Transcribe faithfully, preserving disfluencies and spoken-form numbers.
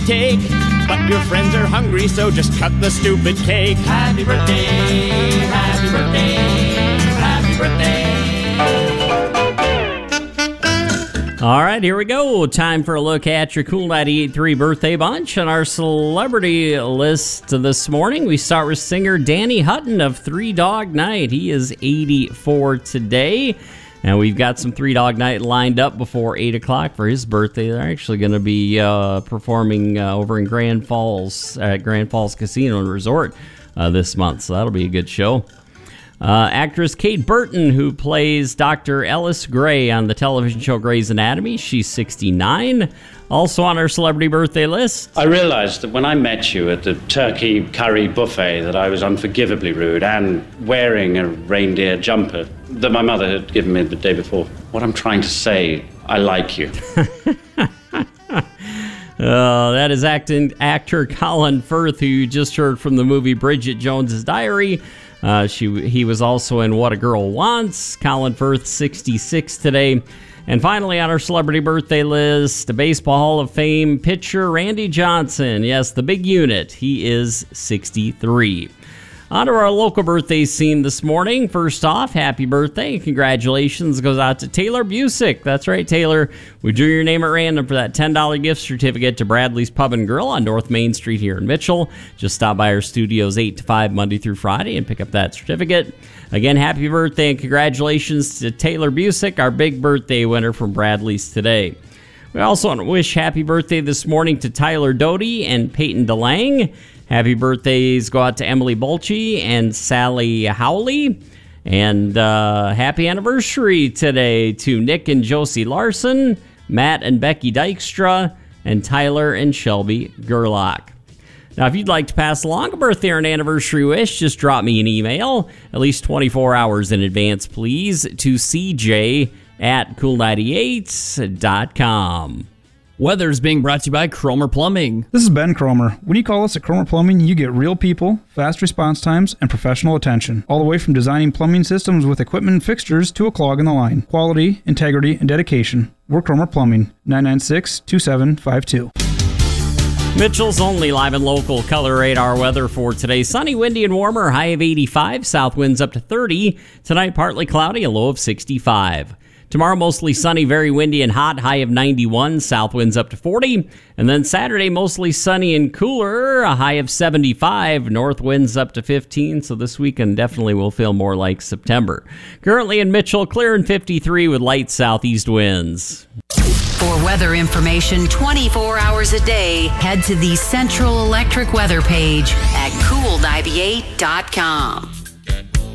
Take, but your friends are hungry, so just cut the stupid cake. Happy birthday, happy birthday, happy birthday. All right, here we go. Time for a look at your Cool ninety-eight point three birthday bunch. On our celebrity list this morning, we start with singer Danny Hutton of Three Dog Night. He is eighty-four today. And we've got some Three Dog Night lined up before eight o'clock for his birthday. They're actually going to be uh, performing uh, over in Grand Falls at Grand Falls Casino and Resort uh, this month, so that'll be a good show. Uh, actress Kate Burton, who plays Doctor Ellis Gray on the television show Grey's Anatomy, she's sixty-nine. Also on our celebrity birthday list. I realized that when I met you at the turkey curry buffet that I was unforgivably rude and wearing a reindeer jumper that my mother had given me the day before. What I'm trying to say, I like you. Uh, that is acting, actor Colin Firth, who you just heard from the movie Bridget Jones's Diary. Uh, she He was also in What a Girl Wants. Colin Firth, sixty-six today. And finally on our celebrity birthday list, the Baseball Hall of Fame pitcher Randy Johnson. Yes, the big unit. He is sixty-three. On to our local birthday scene this morning. First off, happy birthday. Congratulations goes out to Taylor Busick. That's right, Taylor. We drew your name at random for that ten dollars gift certificate to Bradley's Pub and Grill on North Main Street here in Mitchell. Just stop by our studios eight to five Monday through Friday and pick up that certificate. Again, happy birthday and congratulations to Taylor Busick, our big birthday winner from Bradley's today. We also want to wish happy birthday this morning to Tyler Doty and Peyton DeLang. Happy birthdays go out to Emily Bolche and Sally Howley. And uh, happy anniversary today to Nick and Josie Larson, Matt and Becky Dykstra, and Tyler and Shelby Gerlach. Now, if you'd like to pass along a birthday or an anniversary wish, just drop me an email, at least twenty-four hours in advance, please, to c j at cool ninety-eight dot com. Weather's being brought to you by Cromer Plumbing. This is Ben Cromer. When you call us at Cromer Plumbing, you get real people, fast response times, and professional attention. All the way from designing plumbing systems with equipment and fixtures to a clog in the line. Quality, integrity, and dedication. We're Cromer Plumbing. nine nine six, two seven five two. Mitchell's only live and local color radar weather for today. Sunny, windy, and warmer. High of eighty-five. South winds up to thirty. Tonight, partly cloudy. A low of sixty-five. Tomorrow, mostly sunny, very windy and hot, high of ninety-one, south winds up to forty. And then Saturday, mostly sunny and cooler, a high of seventy-five, north winds up to fifteen. So this weekend definitely will feel more like September. Currently in Mitchell, clear and fifty-three with light southeast winds. For weather information twenty-four hours a day, head to the Central Electric weather page at cool ninety-eight dot com.